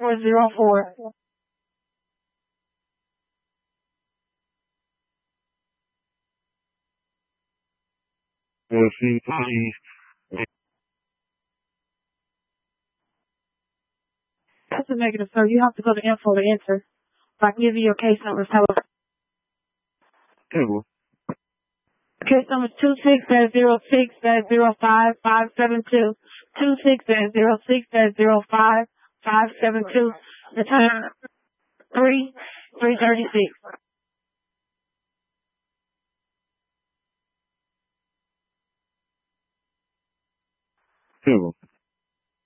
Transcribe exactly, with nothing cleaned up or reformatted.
four zero four. Well, see, please. That's a negative, sir. You have to go to info to enter. If I can give you your case number, tell us. Table. Case number two six dash zero six dash zero five five seven two. Two six dash zero six dash zero five five seven two. The time three three thirty six. Table.